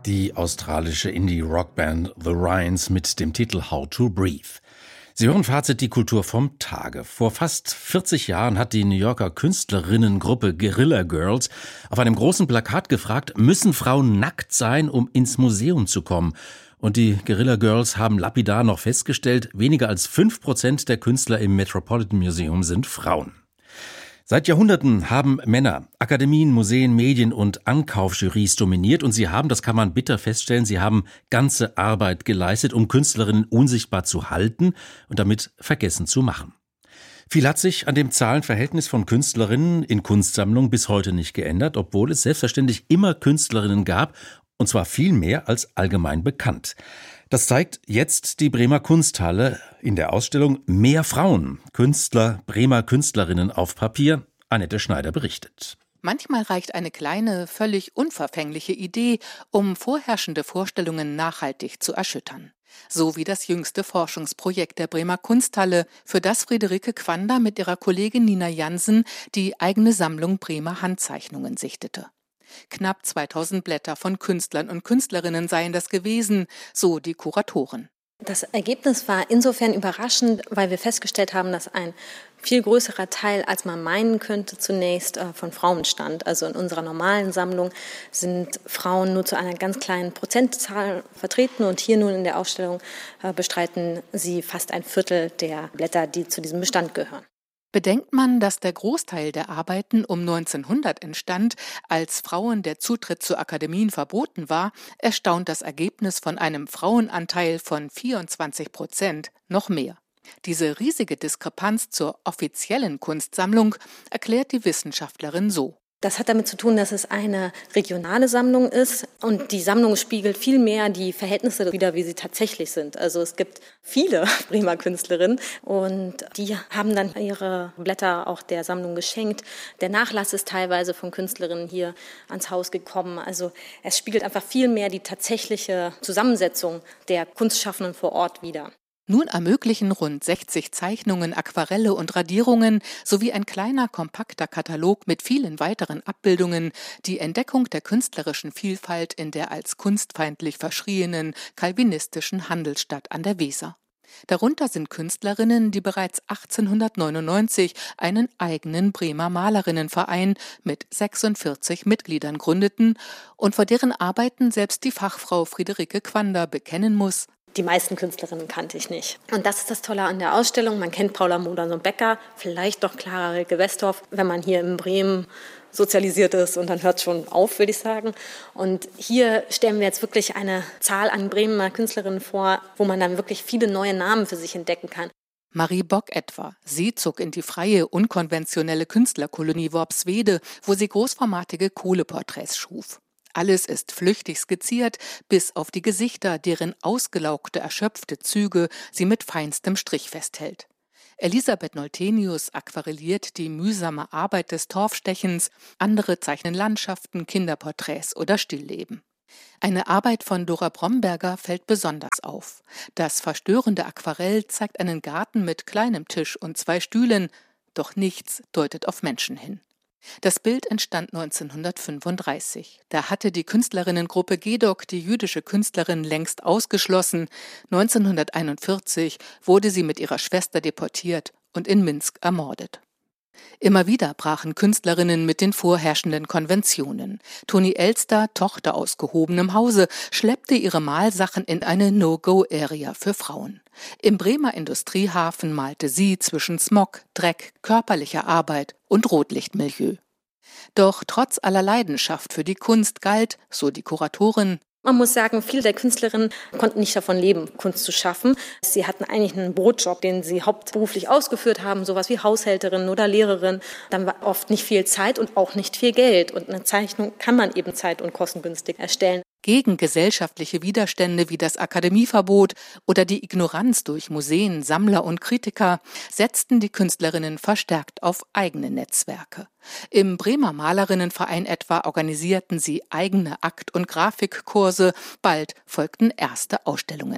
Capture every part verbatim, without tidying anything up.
Die australische Indie-Rockband The Ryans mit dem Titel How to Breathe. Sie hören Fazit die Kultur vom Tage. Vor fast vierzig Jahren hat die New Yorker Künstlerinnengruppe Guerrilla Girls auf einem großen Plakat gefragt, müssen Frauen nackt sein, um ins Museum zu kommen? Und die Guerrilla Girls haben lapidar noch festgestellt, weniger als fünf Prozent der Künstler im Metropolitan Museum sind Frauen. Seit Jahrhunderten haben Männer Akademien, Museen, Medien und Ankaufjurys dominiert und sie haben, das kann man bitter feststellen, sie haben ganze Arbeit geleistet, um Künstlerinnen unsichtbar zu halten und damit vergessen zu machen. Viel hat sich an dem Zahlenverhältnis von Künstlerinnen in Kunstsammlungen bis heute nicht geändert, obwohl es selbstverständlich immer Künstlerinnen gab, und zwar viel mehr als allgemein bekannt. Das zeigt jetzt die Bremer Kunsthalle in der Ausstellung Mehr Frauen, Künstler, Bremer Künstlerinnen auf Papier. Annette Schneider berichtet. Manchmal reicht eine kleine, völlig unverfängliche Idee, um vorherrschende Vorstellungen nachhaltig zu erschüttern. So wie das jüngste Forschungsprojekt der Bremer Kunsthalle, für das Friederike Quander mit ihrer Kollegin Nina Jansen die eigene Sammlung Bremer Handzeichnungen sichtete. Knapp zweitausend Blätter von Künstlern und Künstlerinnen seien das gewesen, so die Kuratoren. Das Ergebnis war insofern überraschend, weil wir festgestellt haben, dass ein viel größerer Teil, als man meinen könnte, zunächst von Frauen stammt. Also in unserer normalen Sammlung sind Frauen nur zu einer ganz kleinen Prozentzahl vertreten und hier nun in der Ausstellung bestreiten sie fast ein Viertel der Blätter, die zu diesem Bestand gehören. Bedenkt man, dass der Großteil der Arbeiten um neunzehnhundert entstand, als Frauen der Zutritt zu Akademien verboten war, erstaunt das Ergebnis von einem Frauenanteil von vierundzwanzig Prozent noch mehr. Diese riesige Diskrepanz zur offiziellen Kunstsammlung erklärt die Wissenschaftlerin so. Das hat damit zu tun, dass es eine regionale Sammlung ist und die Sammlung spiegelt viel mehr die Verhältnisse wider, wie sie tatsächlich sind. Also es gibt viele Bremer Künstlerinnen und die haben dann ihre Blätter auch der Sammlung geschenkt. Der Nachlass ist teilweise von Künstlerinnen hier ans Haus gekommen. Also es spiegelt einfach viel mehr die tatsächliche Zusammensetzung der Kunstschaffenden vor Ort wider. Nun ermöglichen rund sechzig Zeichnungen, Aquarelle und Radierungen sowie ein kleiner, kompakter Katalog mit vielen weiteren Abbildungen die Entdeckung der künstlerischen Vielfalt in der als kunstfeindlich verschrienen calvinistischen Handelsstadt an der Weser. Darunter sind Künstlerinnen, die bereits achtzehnhundertneunundneunzig einen eigenen Bremer Malerinnenverein mit sechsundvierzig Mitgliedern gründeten und vor deren Arbeiten selbst die Fachfrau Friederike Quander bekennen muss: Die meisten Künstlerinnen kannte ich nicht. Und das ist das Tolle an der Ausstellung. Man kennt Paula Modersohn-Becker, vielleicht doch Clara Rilke-Westhoff, wenn man hier in Bremen sozialisiert ist. Und dann hört es schon auf, würde ich sagen. Und hier stellen wir jetzt wirklich eine Zahl an Bremer Künstlerinnen vor, wo man dann wirklich viele neue Namen für sich entdecken kann. Marie Bock etwa. Sie zog in die freie, unkonventionelle Künstlerkolonie Worpswede, wo sie großformatige Kohleporträts schuf. Alles ist flüchtig skizziert, bis auf die Gesichter, deren ausgelaugte, erschöpfte Züge sie mit feinstem Strich festhält. Elisabeth Noltenius aquarelliert die mühsame Arbeit des Torfstechens, andere zeichnen Landschaften, Kinderporträts oder Stillleben. Eine Arbeit von Dora Bromberger fällt besonders auf. Das verstörende Aquarell zeigt einen Garten mit kleinem Tisch und zwei Stühlen, doch nichts deutet auf Menschen hin. Das Bild entstand neunzehnhundertfünfunddreißig. Da hatte die Künstlerinnengruppe Gedok die jüdische Künstlerin längst ausgeschlossen. neunzehnhunderteinundvierzig wurde sie mit ihrer Schwester deportiert und in Minsk ermordet. Immer wieder brachen Künstlerinnen mit den vorherrschenden Konventionen. Toni Elster, Tochter aus gehobenem Hause, schleppte ihre Malsachen in eine No-Go-Area für Frauen. Im Bremer Industriehafen malte sie zwischen Smog, Dreck, körperlicher Arbeit und Rotlichtmilieu. Doch trotz aller Leidenschaft für die Kunst galt, so die Kuratorin, man muss sagen, viele der Künstlerinnen konnten nicht davon leben, Kunst zu schaffen. Sie hatten eigentlich einen Brotjob, den sie hauptberuflich ausgeführt haben, sowas wie Haushälterin oder Lehrerin. Dann war oft nicht viel Zeit und auch nicht viel Geld. Und eine Zeichnung kann man eben zeit- und kostengünstig erstellen. Gegen gesellschaftliche Widerstände wie das Akademieverbot oder die Ignoranz durch Museen, Sammler und Kritiker setzten die Künstlerinnen verstärkt auf eigene Netzwerke. Im Bremer Malerinnenverein etwa organisierten sie eigene Akt- und Grafikkurse, bald folgten erste Ausstellungen.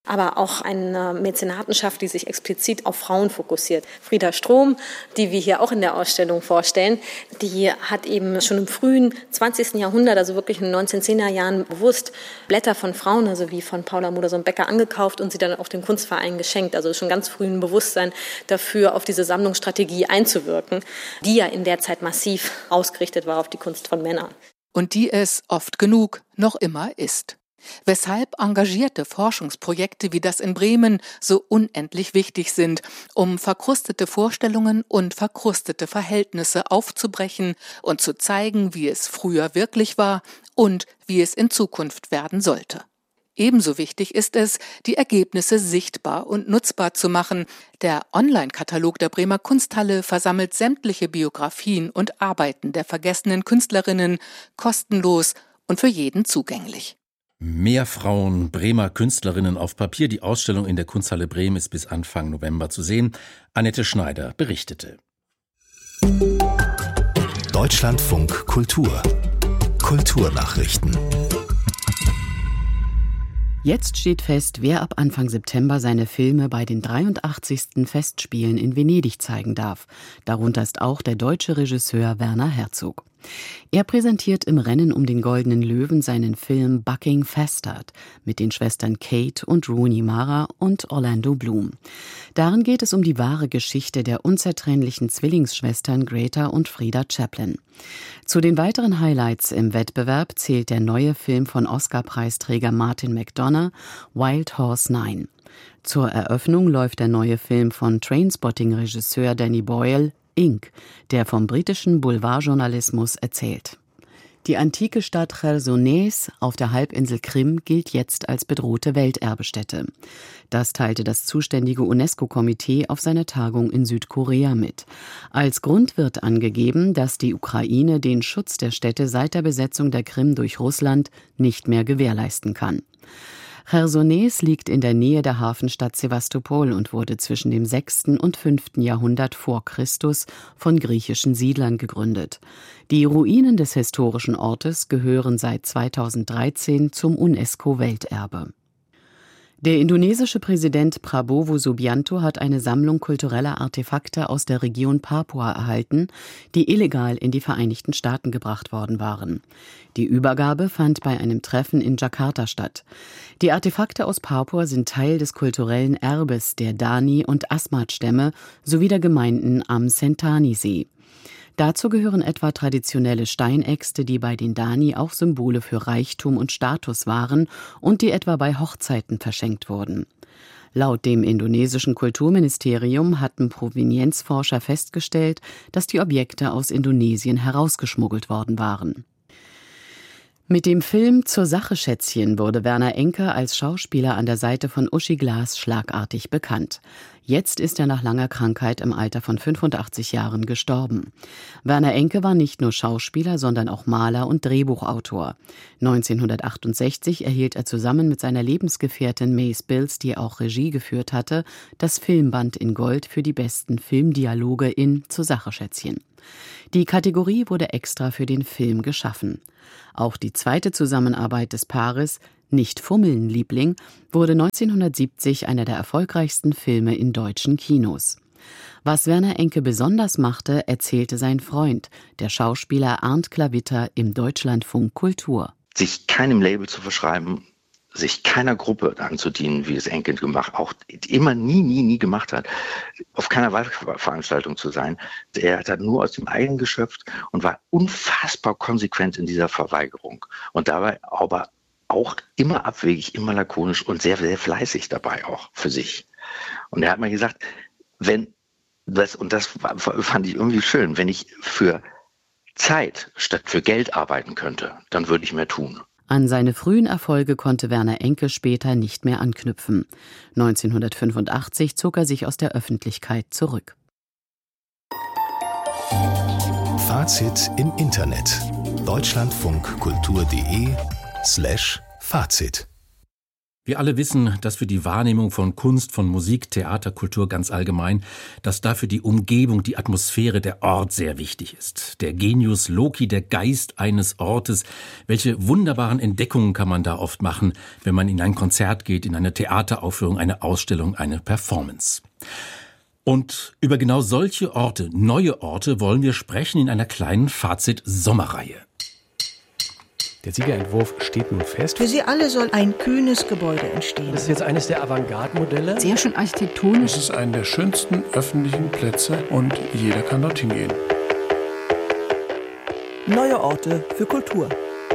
aber auch eine Mäzenatenschaft, die sich explizit auf Frauen fokussiert. Frieda Strohm, die wir hier auch in der Ausstellung vorstellen, die hat eben schon im frühen zwanzigsten Jahrhundert, also wirklich in den neunzehnhundertzehner Jahren, bewusst Blätter von Frauen, also wie von Paula Modersohn-Becker, angekauft und sie dann auch dem Kunstverein geschenkt. Also schon ganz früh ein Bewusstsein dafür, auf diese Sammlungsstrategie einzuwirken, die ja in der Zeit massiv ausgerichtet war auf die Kunst von Männern. Und die es oft genug noch immer ist. Weshalb engagierte Forschungsprojekte wie das in Bremen so unendlich wichtig sind, um verkrustete Vorstellungen und verkrustete Verhältnisse aufzubrechen und zu zeigen, wie es früher wirklich war und wie es in Zukunft werden sollte. Ebenso wichtig ist es, die Ergebnisse sichtbar und nutzbar zu machen. Der Online-Katalog der Bremer Kunsthalle versammelt sämtliche Biografien und Arbeiten der vergessenen Künstlerinnen kostenlos und für jeden zugänglich. Mehr Frauen, Bremer Künstlerinnen auf Papier. Die Ausstellung in der Kunsthalle Bremen ist bis Anfang November zu sehen. Annette Schneider berichtete. Deutschlandfunk Kultur. Kulturnachrichten. Jetzt steht fest, wer ab Anfang September seine Filme bei den dreiundachtzigsten Festspielen in Venedig zeigen darf. Darunter ist auch der deutsche Regisseur Werner Herzog. Er präsentiert im Rennen um den Goldenen Löwen seinen Film Bucking Fastard mit den Schwestern Kate und Rooney Mara und Orlando Bloom. Darin geht es um die wahre Geschichte der unzertrennlichen Zwillingsschwestern Greta und Frida Chaplin. Zu den weiteren Highlights im Wettbewerb zählt der neue Film von Oscar-Preisträger Martin McDonagh, Wild Horse Nine. Zur Eröffnung läuft der neue Film von Trainspotting-Regisseur Danny Boyle, Ink, der vom britischen Boulevardjournalismus erzählt. Die antike Stadt Chersonees auf der Halbinsel Krim gilt jetzt als bedrohte Welterbestätte. Das teilte das zuständige UNESCO-Komitee auf seiner Tagung in Südkorea mit. Als Grund wird angegeben, dass die Ukraine den Schutz der Städte seit der Besetzung der Krim durch Russland nicht mehr gewährleisten kann. Chersonees liegt in der Nähe der Hafenstadt Sewastopol und wurde zwischen dem sechsten und fünften Jahrhundert vor Christus von griechischen Siedlern gegründet. Die Ruinen des historischen Ortes gehören seit zweitausenddreizehn zum UNESCO-Welterbe. Der indonesische Präsident Prabowo Subianto hat eine Sammlung kultureller Artefakte aus der Region Papua erhalten, die illegal in die Vereinigten Staaten gebracht worden waren. Die Übergabe fand bei einem Treffen in Jakarta statt. Die Artefakte aus Papua sind Teil des kulturellen Erbes der Dani- und Asmat-Stämme sowie der Gemeinden am Sentani-See. Dazu gehören etwa traditionelle Steinäxte, die bei den Dani auch Symbole für Reichtum und Status waren und die etwa bei Hochzeiten verschenkt wurden. Laut dem indonesischen Kulturministerium hatten Provenienzforscher festgestellt, dass die Objekte aus Indonesien herausgeschmuggelt worden waren. Mit dem Film Zur Sache Schätzchen wurde Werner Enke als Schauspieler an der Seite von Uschi Glas schlagartig bekannt. Jetzt ist er nach langer Krankheit im Alter von fünfundachtzig Jahren gestorben. Werner Enke war nicht nur Schauspieler, sondern auch Maler und Drehbuchautor. neunzehnhundertachtundsechzig erhielt er zusammen mit seiner Lebensgefährtin Mace Bills, die auch Regie geführt hatte, das Filmband in Gold für die besten Filmdialoge in Zur Sache Schätzchen. Die Kategorie wurde extra für den Film geschaffen. Auch die zweite Zusammenarbeit des Paares, Nicht fummeln, Liebling, wurde neunzehnhundertsiebzig einer der erfolgreichsten Filme in deutschen Kinos. Was Werner Enke besonders machte, erzählte sein Freund, der Schauspieler Arndt Klavitter im Deutschlandfunk Kultur. Sich keinem Label zu verschreiben, sich keiner Gruppe anzudienen, wie es Enke gemacht, auch immer nie, nie, nie gemacht hat, auf keiner Wahlveranstaltung zu sein. Er hat nur aus dem eigenen geschöpft und war unfassbar konsequent in dieser Verweigerung. Und dabei aber auch immer abwegig, immer lakonisch und sehr, sehr fleißig dabei auch für sich. Und er hat mal gesagt, wenn das, und das fand ich irgendwie schön, wenn ich für Zeit statt für Geld arbeiten könnte, dann würde ich mehr tun. An seine frühen Erfolge konnte Werner Enke später nicht mehr anknüpfen. neunzehnhundertfünfundachtzig zog er sich aus der Öffentlichkeit zurück. Fazit im Internet. deutschlandfunkkultur punkt de slash Fazit Wir alle wissen, dass für die Wahrnehmung von Kunst, von Musik, Theater, Kultur ganz allgemein, dass dafür die Umgebung, die Atmosphäre, der Ort sehr wichtig ist. Der Genius loci, der Geist eines Ortes. Welche wunderbaren Entdeckungen kann man da oft machen, wenn man in ein Konzert geht, in eine Theateraufführung, eine Ausstellung, eine Performance. Und über genau solche Orte, neue Orte, wollen wir sprechen in einer kleinen Fazit-Sommerreihe. Der Siegerentwurf steht nun fest. Für Sie alle soll ein kühnes Gebäude entstehen. Das ist jetzt eines der Avantgarde-Modelle. Sehr schön architektonisch. Es ist einer der schönsten öffentlichen Plätze und jeder kann dorthin gehen. Neue Orte für Kultur.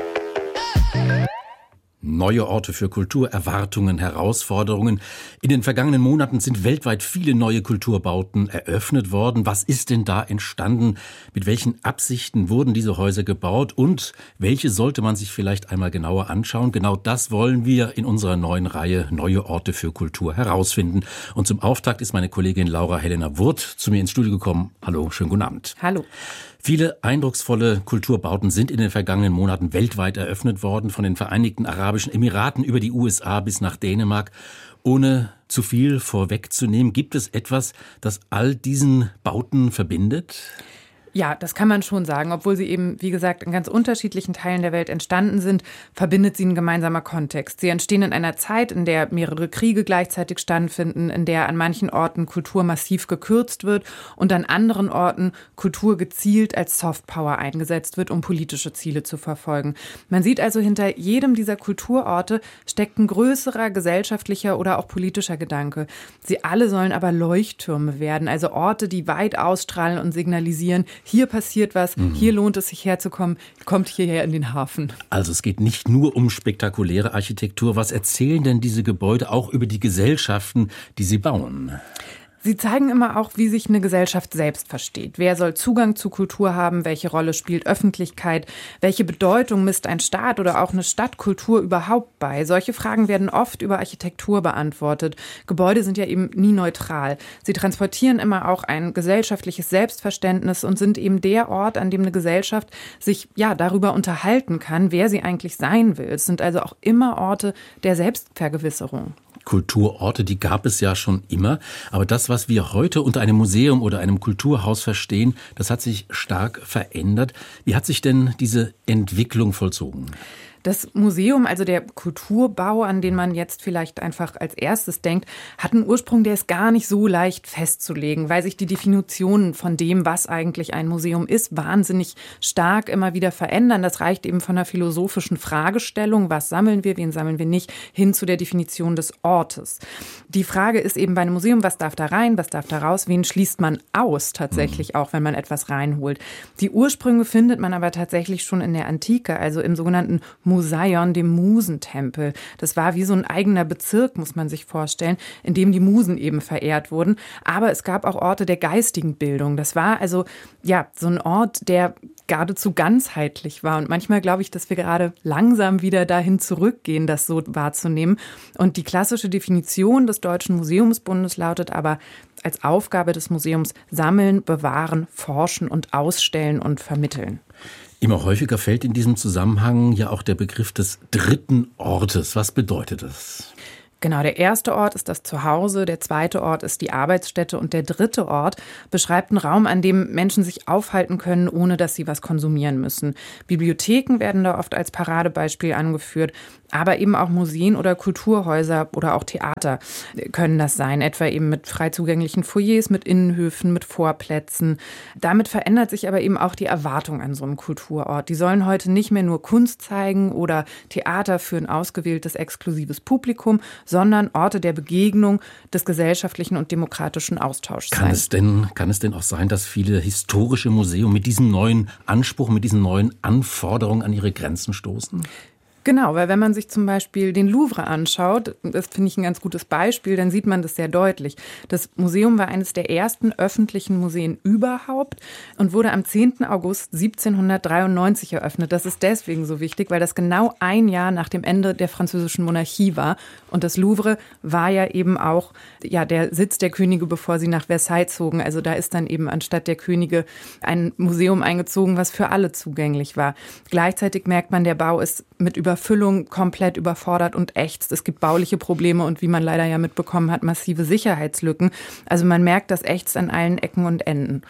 Neue Orte für Kultur, Erwartungen, Herausforderungen. In den vergangenen Monaten sind weltweit viele neue Kulturbauten eröffnet worden. Was ist denn da entstanden? Mit welchen Absichten wurden diese Häuser gebaut? Und welche sollte man sich vielleicht einmal genauer anschauen? Genau das wollen wir in unserer neuen Reihe Neue Orte für Kultur herausfinden. Und zum Auftakt ist meine Kollegin Laura Helena Wurth zu mir ins Studio gekommen. Hallo, schönen guten Abend. Hallo. Viele eindrucksvolle Kulturbauten sind in den vergangenen Monaten weltweit eröffnet worden, von den Vereinigten Arabischen Emiraten über die U S A bis nach Dänemark. Ohne zu viel vorwegzunehmen, gibt es etwas, das all diesen Bauten verbindet? Ja, das kann man schon sagen. Obwohl sie eben, wie gesagt, in ganz unterschiedlichen Teilen der Welt entstanden sind, verbindet sie ein gemeinsamer Kontext. Sie entstehen in einer Zeit, in der mehrere Kriege gleichzeitig stattfinden, in der an manchen Orten Kultur massiv gekürzt wird und an anderen Orten Kultur gezielt als Softpower eingesetzt wird, um politische Ziele zu verfolgen. Man sieht also, hinter jedem dieser Kulturorte steckt ein größerer gesellschaftlicher oder auch politischer Gedanke. Sie alle sollen aber Leuchttürme werden, also Orte, die weit ausstrahlen und signalisieren, hier passiert was, mhm. hier lohnt es sich herzukommen, kommt hierher in den Hafen. Also es geht nicht nur um spektakuläre Architektur. Was erzählen denn diese Gebäude auch über die Gesellschaften, die sie bauen? Sie zeigen immer auch, wie sich eine Gesellschaft selbst versteht. Wer soll Zugang zu Kultur haben? Welche Rolle spielt Öffentlichkeit? Welche Bedeutung misst ein Staat oder auch eine Stadt Kultur überhaupt bei? Solche Fragen werden oft über Architektur beantwortet. Gebäude sind ja eben nie neutral. Sie transportieren immer auch ein gesellschaftliches Selbstverständnis und sind eben der Ort, an dem eine Gesellschaft sich ja darüber unterhalten kann, wer sie eigentlich sein will. Es sind also auch immer Orte der Selbstvergewisserung. Kulturorte, die gab es ja schon immer. Aber das, was wir heute unter einem Museum oder einem Kulturhaus verstehen, das hat sich stark verändert. Wie hat sich denn diese Entwicklung vollzogen? Das Museum, also der Kulturbau, an den man jetzt vielleicht einfach als erstes denkt, hat einen Ursprung, der ist gar nicht so leicht festzulegen, weil sich die Definitionen von dem, was eigentlich ein Museum ist, wahnsinnig stark immer wieder verändern. Das reicht eben von einer philosophischen Fragestellung, was sammeln wir, wen sammeln wir nicht, hin zu der Definition des Ortes. Die Frage ist eben bei einem Museum, was darf da rein, was darf da raus, wen schließt man aus tatsächlich auch, wenn man etwas reinholt. Die Ursprünge findet man aber tatsächlich schon in der Antike, also im sogenannten Museion, dem Musentempel. Das war wie so ein eigener Bezirk, muss man sich vorstellen, in dem die Musen eben verehrt wurden. Aber es gab auch Orte der geistigen Bildung. Das war also ja so ein Ort, der geradezu ganzheitlich war. Und manchmal glaube ich, dass wir gerade langsam wieder dahin zurückgehen, das so wahrzunehmen. Und die klassische Definition des Deutschen Museumsbundes lautet aber als Aufgabe des Museums sammeln, bewahren, forschen und ausstellen und vermitteln. Immer häufiger fällt in diesem Zusammenhang ja auch der Begriff des dritten Ortes. Was bedeutet das? Genau, der erste Ort ist das Zuhause, der zweite Ort ist die Arbeitsstätte und der dritte Ort beschreibt einen Raum, an dem Menschen sich aufhalten können, ohne dass sie was konsumieren müssen. Bibliotheken werden da oft als Paradebeispiel angeführt, aber eben auch Museen oder Kulturhäuser oder auch Theater können das sein, etwa eben mit frei zugänglichen Foyers, mit Innenhöfen, mit Vorplätzen. Damit verändert sich aber eben auch die Erwartung an so einem Kulturort. Die sollen heute nicht mehr nur Kunst zeigen oder Theater für ein ausgewähltes, exklusives Publikum, sondern Orte der Begegnung, des gesellschaftlichen und demokratischen Austauschs sein. Kann es denn, kann es denn auch sein, dass viele historische Museen mit diesem neuen Anspruch, mit diesen neuen Anforderungen an ihre Grenzen stoßen? Genau, weil wenn man sich zum Beispiel den Louvre anschaut, das finde ich ein ganz gutes Beispiel, dann sieht man das sehr deutlich. Das Museum war eines der ersten öffentlichen Museen überhaupt und wurde am zehnten August siebzehnhundertdreiundneunzig eröffnet. Das ist deswegen so wichtig, weil das genau ein Jahr nach dem Ende der französischen Monarchie war. Und das Louvre war ja eben auch ja, der Sitz der Könige, bevor sie nach Versailles zogen. Also da ist dann eben anstatt der Könige ein Museum eingezogen, was für alle zugänglich war. Gleichzeitig merkt man, der Bau ist mit über Überfüllung komplett überfordert und ächzt. Es gibt bauliche Probleme und wie man leider ja mitbekommen hat, massive Sicherheitslücken. Also man merkt, das ächzt an allen Ecken und Enden.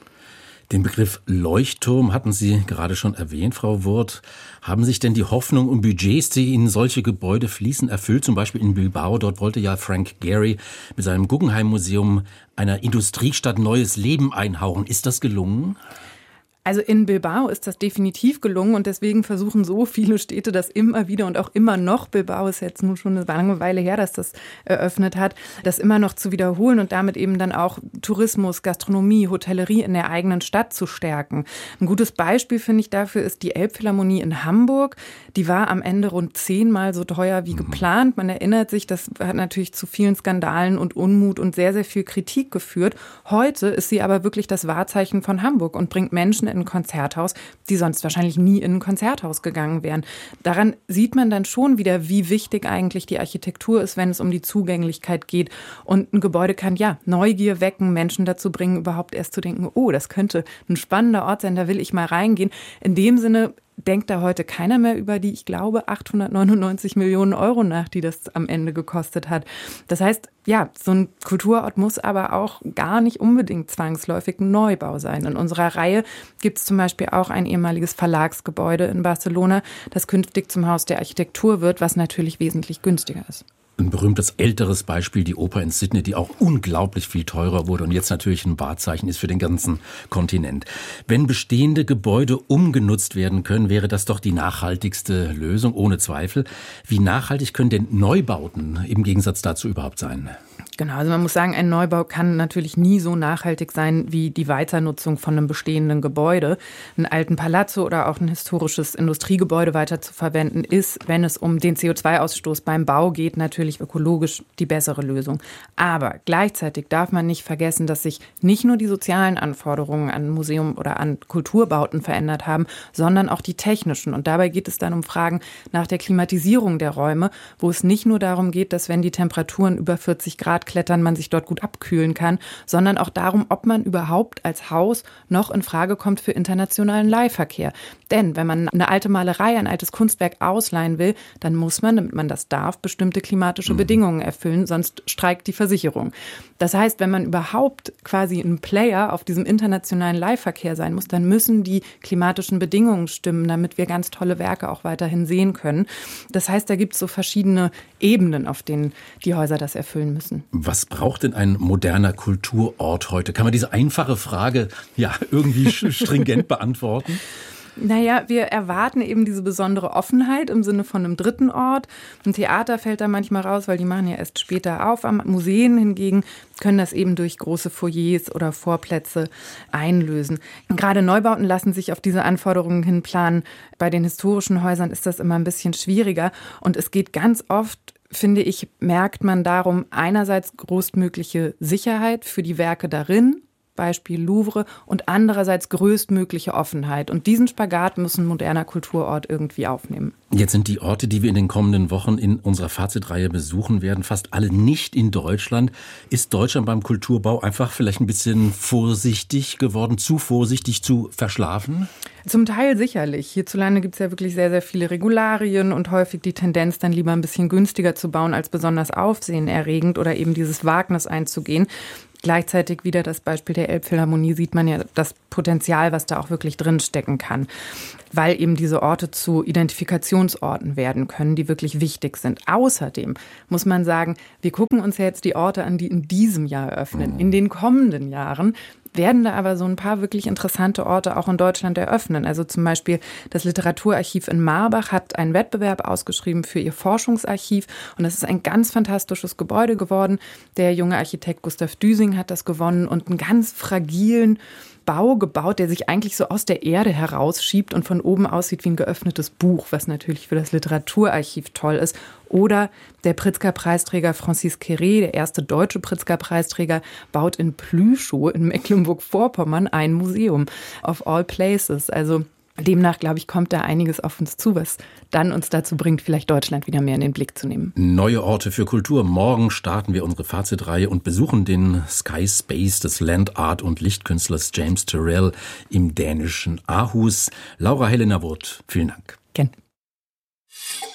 Den Begriff Leuchtturm hatten Sie gerade schon erwähnt, Frau Wurth. Haben sich denn die Hoffnung und Budgets, die in solche Gebäude fließen, erfüllt? Zum Beispiel in Bilbao. Dort wollte ja Frank Gehry mit seinem Guggenheim-Museum einer Industriestadt neues Leben einhauchen. Ist das gelungen? Also in Bilbao ist das definitiv gelungen und deswegen versuchen so viele Städte das immer wieder und auch immer noch, Bilbao ist jetzt nun schon eine lange Weile her, dass das eröffnet hat, das immer noch zu wiederholen und damit eben dann auch Tourismus, Gastronomie, Hotellerie in der eigenen Stadt zu stärken. Ein gutes Beispiel, finde ich, dafür ist die Elbphilharmonie in Hamburg. Die war am Ende rund zehnmal so teuer wie mhm. geplant. Man erinnert sich, das hat natürlich zu vielen Skandalen und Unmut und sehr, sehr viel Kritik geführt. Heute ist sie aber wirklich das Wahrzeichen von Hamburg und bringt Menschen in ein Konzerthaus, die sonst wahrscheinlich nie in ein Konzerthaus gegangen wären. Daran sieht man dann schon wieder, wie wichtig eigentlich die Architektur ist, wenn es um die Zugänglichkeit geht. Und ein Gebäude kann ja Neugier wecken, Menschen dazu bringen, überhaupt erst zu denken, oh, das könnte ein spannender Ort sein, da will ich mal reingehen. In dem Sinne denkt da heute keiner mehr über die, ich glaube, achthundertneunundneunzig Millionen Euro nach, die das am Ende gekostet hat. Das heißt, ja, so ein Kulturort muss aber auch gar nicht unbedingt zwangsläufig ein Neubau sein. In unserer Reihe gibt es zum Beispiel auch ein ehemaliges Verlagsgebäude in Barcelona, das künftig zum Haus der Architektur wird, was natürlich wesentlich günstiger ist. Ein berühmtes älteres Beispiel, die Oper in Sydney, die auch unglaublich viel teurer wurde und jetzt natürlich ein Wahrzeichen ist für den ganzen Kontinent. Wenn bestehende Gebäude umgenutzt werden können, wäre das doch die nachhaltigste Lösung, ohne Zweifel. Wie nachhaltig können denn Neubauten im Gegensatz dazu überhaupt sein? Genau, also man muss sagen, ein Neubau kann natürlich nie so nachhaltig sein wie die Weiternutzung von einem bestehenden Gebäude. Einen alten Palazzo oder auch ein historisches Industriegebäude weiter zu verwenden, ist, wenn es um den C O zwei Ausstoß beim Bau geht, natürlich ökologisch die bessere Lösung. Aber gleichzeitig darf man nicht vergessen, dass sich nicht nur die sozialen Anforderungen an Museum oder an Kulturbauten verändert haben, sondern auch die technischen. Und dabei geht es dann um Fragen nach der Klimatisierung der Räume, wo es nicht nur darum geht, dass wenn die Temperaturen über vierzig Grad klettern, man sich dort gut abkühlen kann, sondern auch darum, ob man überhaupt als Haus noch in Frage kommt für internationalen Leihverkehr. Denn wenn man eine alte Malerei, ein altes Kunstwerk ausleihen will, dann muss man, damit man das darf, bestimmte klimatische mhm. Bedingungen erfüllen, sonst streikt die Versicherung. Das heißt, wenn man überhaupt quasi ein Player auf diesem internationalen Leihverkehr sein muss, dann müssen die klimatischen Bedingungen stimmen, damit wir ganz tolle Werke auch weiterhin sehen können. Das heißt, da gibt es so verschiedene Ebenen, auf denen die Häuser das erfüllen müssen. Was braucht denn ein moderner Kulturort heute? Kann man diese einfache Frage ja irgendwie stringent beantworten? Naja, wir erwarten eben diese besondere Offenheit im Sinne von einem dritten Ort. Ein Theater fällt da manchmal raus, weil die machen ja erst später auf. Am Museen hingegen können das eben durch große Foyers oder Vorplätze einlösen. Gerade Neubauten lassen sich auf diese Anforderungen hin planen. Bei den historischen Häusern ist das immer ein bisschen schwieriger. Und es geht ganz oft, finde ich, merkt man darum, einerseits größtmögliche Sicherheit für die Werke darin, Beispiel Louvre, und andererseits größtmögliche Offenheit. Und diesen Spagat muss ein moderner Kulturort irgendwie aufnehmen. Jetzt sind die Orte, die wir in den kommenden Wochen in unserer Fazitreihe besuchen werden, fast alle nicht in Deutschland. Ist Deutschland beim Kulturbau einfach vielleicht ein bisschen vorsichtig geworden, zu vorsichtig, zu verschlafen? Zum Teil sicherlich. Hierzulande gibt es ja wirklich sehr, sehr viele Regularien und häufig die Tendenz, dann lieber ein bisschen günstiger zu bauen, als besonders aufsehenerregend oder eben dieses Wagnis einzugehen. Gleichzeitig wieder das Beispiel der Elbphilharmonie sieht man ja das Potenzial, was da auch wirklich drinstecken kann, weil eben diese Orte zu Identifikationsorten werden können, die wirklich wichtig sind. Außerdem muss man sagen, wir gucken uns ja jetzt die Orte an, die in diesem Jahr eröffnen. In den kommenden Jahren werden da aber so ein paar wirklich interessante Orte auch in Deutschland eröffnen. Also zum Beispiel das Literaturarchiv in Marbach hat einen Wettbewerb ausgeschrieben für ihr Forschungsarchiv. Und das ist ein ganz fantastisches Gebäude geworden. Der junge Architekt Gustav Düsing hat das gewonnen und einen ganz fragilen Bau gebaut, der sich eigentlich so aus der Erde herausschiebt und von oben aussieht wie ein geöffnetes Buch, was natürlich für das Literaturarchiv toll ist. Oder der Pritzker-Preisträger Francis Quéré, der erste deutsche Pritzker-Preisträger, baut in Plüschow in Mecklenburg-Vorpommern ein Museum of all places. Also demnach, glaube ich, kommt da einiges auf uns zu, was dann uns dazu bringt, vielleicht Deutschland wieder mehr in den Blick zu nehmen. Neue Orte für Kultur. Morgen starten wir unsere Fazitreihe und besuchen den Sky Space des Land Art und Lichtkünstlers James Turrell im dänischen Aarhus. Laura Helena Wurth, vielen Dank. Gerne.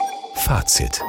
Fazit.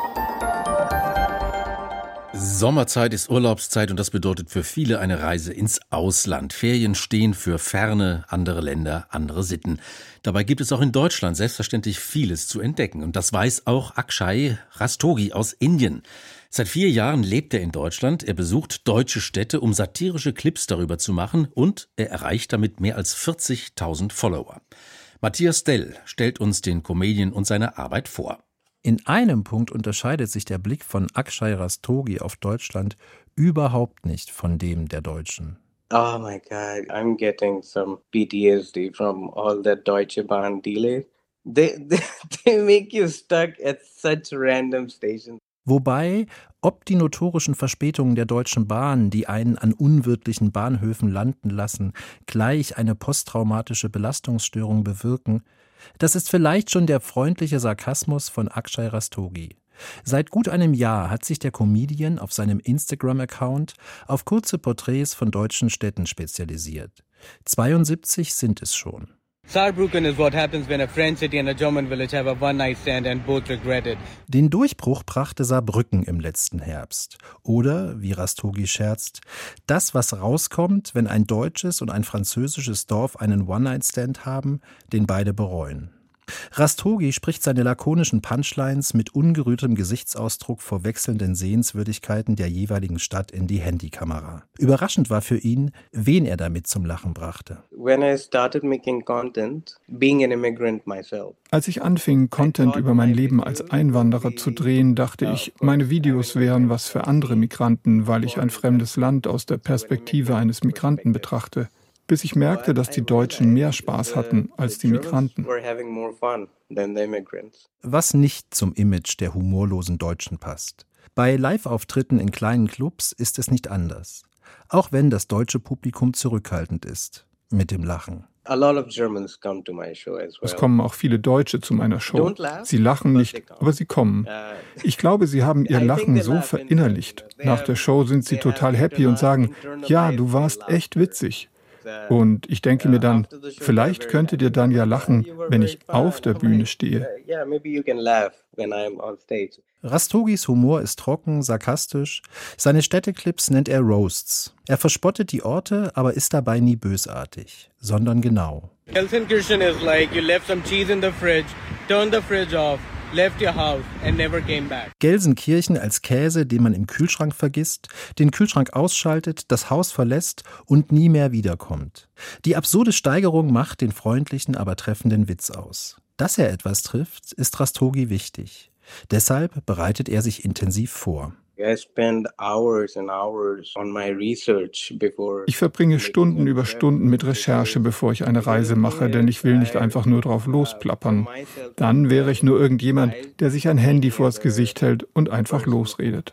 Sommerzeit ist Urlaubszeit und das bedeutet für viele eine Reise ins Ausland. Ferien stehen für ferne, andere Länder, andere Sitten. Dabei gibt es auch in Deutschland selbstverständlich vieles zu entdecken. Und das weiß auch Akshay Rastogi aus Indien. Seit vier Jahren lebt er in Deutschland. Er besucht deutsche Städte, um satirische Clips darüber zu machen. Und er erreicht damit mehr als vierzigtausend Follower. Matthias Dell stellt uns den Comedian und seine Arbeit vor. In einem Punkt unterscheidet sich der Blick von Akshay Rastogi auf Deutschland überhaupt nicht von dem der Deutschen. Oh my God, I'm getting some P T S D from all that Deutsche Bahn delays. They, they, they make you stuck at such random stations. Wobei, ob die notorischen Verspätungen der Deutschen Bahn, die einen an unwirtlichen Bahnhöfen landen lassen, gleich eine posttraumatische Belastungsstörung bewirken, das ist vielleicht schon der freundliche Sarkasmus von Akshay Rastogi. Seit gut einem Jahr hat sich der Comedian auf seinem Instagram-Account auf kurze Porträts von deutschen Städten spezialisiert. zweiundsiebzig sind es schon. Saarbrücken is what happens when a French city and a German village have a one-night stand and both regret it. Den Durchbruch brachte Saarbrücken im letzten Herbst. Oder, wie Rastogi scherzt, das, was rauskommt, wenn ein deutsches und ein französisches Dorf einen One-Night-Stand haben, den beide bereuen. Rastogi spricht seine lakonischen Punchlines mit ungerührtem Gesichtsausdruck vor wechselnden Sehenswürdigkeiten der jeweiligen Stadt in die Handykamera. Überraschend war für ihn, wen er damit zum Lachen brachte. When I started making content, being an immigrant myself. Als ich anfing, Content über mein Leben als Einwanderer zu drehen, dachte ich, meine Videos wären was für andere Migranten, weil ich ein fremdes Land aus der Perspektive eines Migranten betrachte. Bis ich merkte, dass die Deutschen mehr Spaß hatten als die Migranten. Was nicht zum Image der humorlosen Deutschen passt. Bei Live-Auftritten in kleinen Clubs ist es nicht anders. Auch wenn das deutsche Publikum zurückhaltend ist mit dem Lachen. Es kommen auch viele Deutsche zu meiner Show. Sie lachen nicht, aber sie kommen. Ich glaube, sie haben ihr Lachen so verinnerlicht. Nach der Show sind sie total happy und sagen, ja, du warst echt witzig. Und ich denke mir dann, vielleicht könntet ihr dann ja lachen, wenn ich auf der Bühne stehe. Rastogis Humor ist trocken, sarkastisch. Seine Städteclips nennt er Roasts. Er verspottet die Orte, aber ist dabei nie bösartig, sondern genau. Gelsenkirchen is like you left some cheese in the fridge, turned the fridge off, left your house and never came back. Gelsenkirchen als Käse, den man im Kühlschrank vergisst, den Kühlschrank ausschaltet, das Haus verlässt und nie mehr wiederkommt. Die absurde Steigerung macht den freundlichen, aber treffenden Witz aus. Dass er etwas trifft, ist Rastogi wichtig. Deshalb bereitet er sich intensiv vor. Ich verbringe Stunden über Stunden mit Recherche, bevor ich eine Reise mache, denn ich will nicht einfach nur drauf losplappern. Dann wäre ich nur irgendjemand, der sich ein Handy vors Gesicht hält und einfach losredet.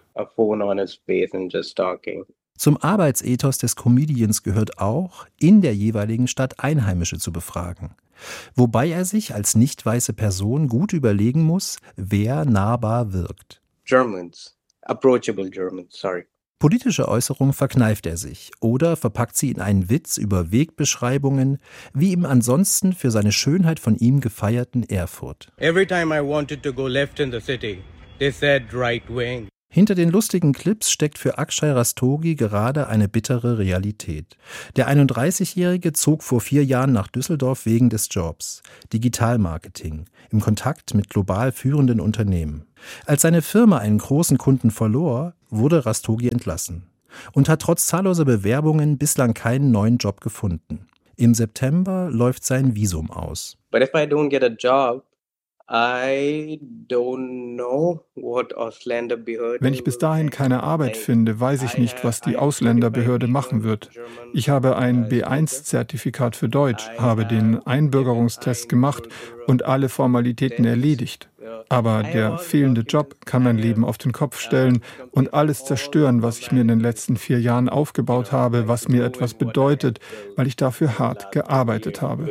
Zum Arbeitsethos des Comedians gehört auch, in der jeweiligen Stadt Einheimische zu befragen. Wobei er sich als nicht weiße Person gut überlegen muss, wer nahbar wirkt. Germans. Approachable Germans, sorry. Politische Äußerungen verkneift er sich oder verpackt sie in einen Witz über Wegbeschreibungen, wie im ansonsten für seine Schönheit von ihm gefeierten Erfurt. Every time I wanted to go left in the city, they said right wing. Hinter den lustigen Clips steckt für Akshay Rastogi gerade eine bittere Realität. Der einunddreißigjährige zog vor vier Jahren nach Düsseldorf wegen des Jobs, Digitalmarketing, im Kontakt mit global führenden Unternehmen. Als seine Firma einen großen Kunden verlor, wurde Rastogi entlassen und hat trotz zahlloser Bewerbungen bislang keinen neuen Job gefunden. Im September läuft sein Visum aus. But if I don't get a job, I don't know what Ausländerbehörde. Wenn ich bis dahin keine Arbeit finde, weiß ich nicht, was die Ausländerbehörde machen wird. Ich habe ein B eins Zertifikat für Deutsch, habe den Einbürgerungstest gemacht und alle Formalitäten erledigt. Aber der fehlende Job kann mein Leben auf den Kopf stellen und alles zerstören, was ich mir in den letzten vier Jahren aufgebaut habe, was mir etwas bedeutet, weil ich dafür hart gearbeitet habe.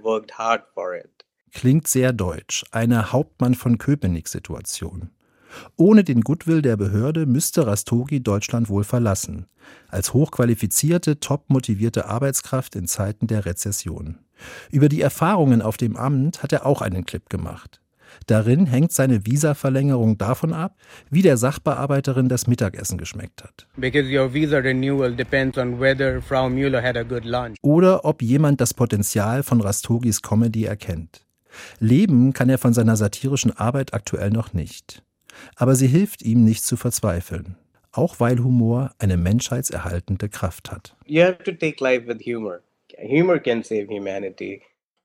Klingt sehr deutsch, eine Hauptmann-von-Köpenick-Situation. Ohne den Goodwill der Behörde müsste Rastogi Deutschland wohl verlassen. Als hochqualifizierte, top-motivierte Arbeitskraft in Zeiten der Rezession. Über die Erfahrungen auf dem Amt hat er auch einen Clip gemacht. Darin hängt seine Visaverlängerung davon ab, wie der Sachbearbeiterin das Mittagessen geschmeckt hat. Because your visa renewal depends on whether Frau Müller had a good lunch. Oder ob jemand das Potenzial von Rastogis Comedy erkennt. Leben kann er von seiner satirischen Arbeit aktuell noch nicht. Aber sie hilft ihm nicht zu verzweifeln. Auch weil Humor eine menschheitserhaltende Kraft hat. You have to take life with humor. Humor can save humanity.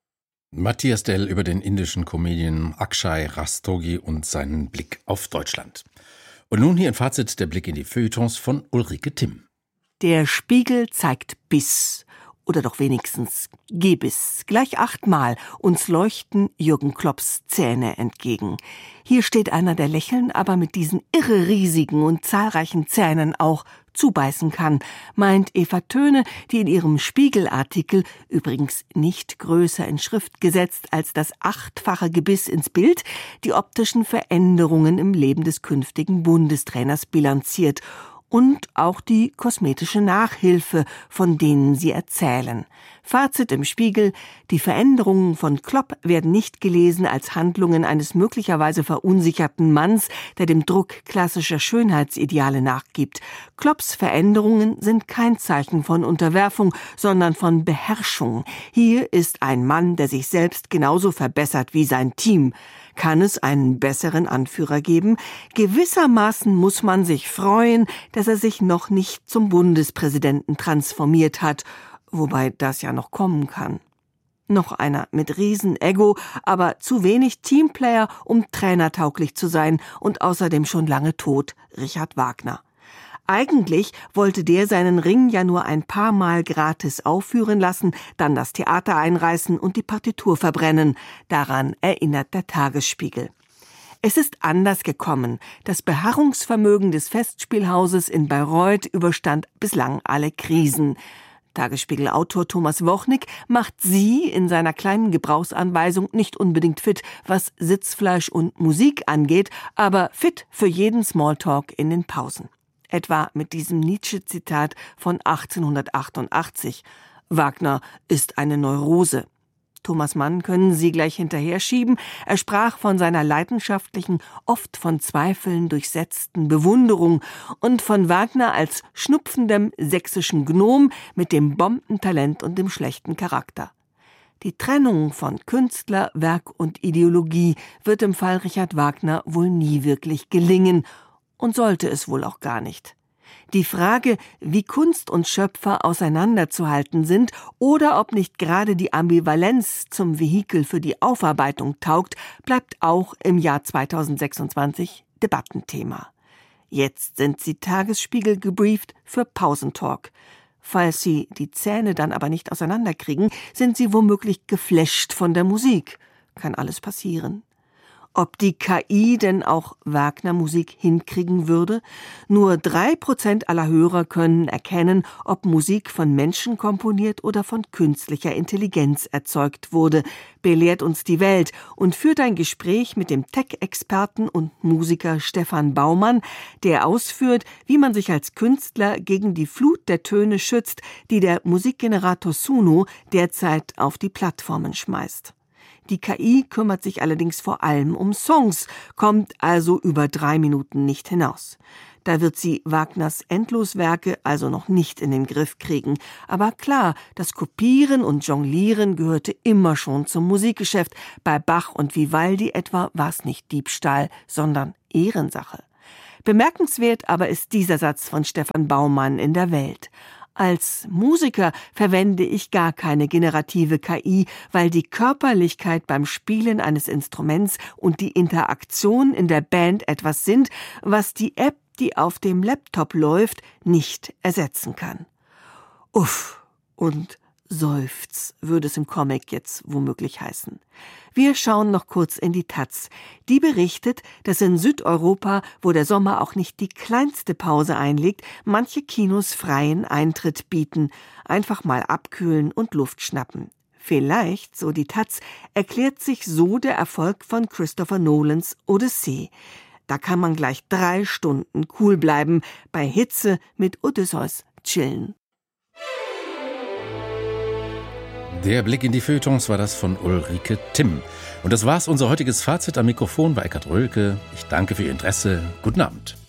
Matthias Dell über den indischen Comedian Akshay Rastogi und seinen Blick auf Deutschland. Und nun hier ein Fazit, der Blick in die Feuilletons von Ulrike Timm. Der Spiegel zeigt Biss. Oder doch wenigstens Gebiss. Gleich achtmal uns leuchten Jürgen Klopps Zähne entgegen. Hier steht einer, der lächeln, aber mit diesen irre riesigen und zahlreichen Zähnen auch zubeißen kann, meint Eva Töne, die in ihrem Spiegelartikel, übrigens nicht größer in Schrift gesetzt als das achtfache Gebiss ins Bild, die optischen Veränderungen im Leben des künftigen Bundestrainers bilanziert und auch die kosmetische Nachhilfe, von denen sie erzählen. Fazit im Spiegel: Die Veränderungen von Klopp werden nicht gelesen als Handlungen eines möglicherweise verunsicherten Manns, der dem Druck klassischer Schönheitsideale nachgibt. Klopps Veränderungen sind kein Zeichen von Unterwerfung, sondern von Beherrschung. Hier ist ein Mann, der sich selbst genauso verbessert wie sein Team. Kann es einen besseren Anführer geben? Gewissermaßen muss man sich freuen, dass er sich noch nicht zum Bundespräsidenten transformiert hat, wobei das ja noch kommen kann. Noch einer mit Riesen-Ego, aber zu wenig Teamplayer, um trainertauglich zu sein und außerdem schon lange tot, Richard Wagner. Eigentlich wollte der seinen Ring ja nur ein paar Mal gratis aufführen lassen, dann das Theater einreißen und die Partitur verbrennen. Daran erinnert der Tagesspiegel. Es ist anders gekommen. Das Beharrungsvermögen des Festspielhauses in Bayreuth überstand bislang alle Krisen. Tagesspiegel-Autor Thomas Wochnick macht sie in seiner kleinen Gebrauchsanweisung nicht unbedingt fit, was Sitzfleisch und Musik angeht, aber fit für jeden Smalltalk in den Pausen. Etwa mit diesem Nietzsche-Zitat von achtzehnhundertachtundachtzig. Wagner ist eine Neurose. Thomas Mann können Sie gleich hinterher schieben. Er sprach von seiner leidenschaftlichen, oft von Zweifeln durchsetzten Bewunderung und von Wagner als schnupfendem sächsischen Gnom mit dem Bombentalent und dem schlechten Charakter. Die Trennung von Künstler, Werk und Ideologie wird im Fall Richard Wagner wohl nie wirklich gelingen. Und sollte es wohl auch gar nicht. Die Frage, wie Kunst und Schöpfer auseinanderzuhalten sind oder ob nicht gerade die Ambivalenz zum Vehikel für die Aufarbeitung taugt, bleibt auch im Jahr zweitausendsechsundzwanzig Debattenthema. Jetzt sind Sie Tagesspiegel gebrieft für Pausentalk. Falls Sie die Zähne dann aber nicht auseinanderkriegen, sind Sie womöglich geflasht von der Musik. Kann alles passieren. Ob die K I denn auch Wagner-Musik hinkriegen würde? Nur drei Prozent aller Hörer können erkennen, ob Musik von Menschen komponiert oder von künstlicher Intelligenz erzeugt wurde, belehrt uns die Welt und führt ein Gespräch mit dem Tech-Experten und Musiker Stefan Baumann, der ausführt, wie man sich als Künstler gegen die Flut der Töne schützt, die der Musikgenerator Suno derzeit auf die Plattformen schmeißt. Die K I kümmert sich allerdings vor allem um Songs, kommt also über drei Minuten nicht hinaus. Da wird sie Wagners Endloswerke also noch nicht in den Griff kriegen. Aber klar, das Kopieren und Jonglieren gehörte immer schon zum Musikgeschäft. Bei Bach und Vivaldi etwa war es nicht Diebstahl, sondern Ehrensache. Bemerkenswert aber ist dieser Satz von Stefan Baumann in der Welt. Als Musiker verwende ich gar keine generative K I, weil die Körperlichkeit beim Spielen eines Instruments und die Interaktion in der Band etwas sind, was die App, die auf dem Laptop läuft, nicht ersetzen kann. Uff und Seufz würde es im Comic jetzt womöglich heißen. Wir schauen noch kurz in die Taz. Die berichtet, dass in Südeuropa, wo der Sommer auch nicht die kleinste Pause einlegt, manche Kinos freien Eintritt bieten. Einfach mal abkühlen und Luft schnappen. Vielleicht, so die Taz, erklärt sich so der Erfolg von Christopher Nolans Odyssee. Da kann man gleich drei Stunden cool bleiben, bei Hitze mit Odysseus chillen. Der Blick in die Feuilletons war das von Ulrike Timm. Und das war's, unser heutiges Fazit. Am Mikrofon war Eckhard Rölke. Ich danke für Ihr Interesse. Guten Abend.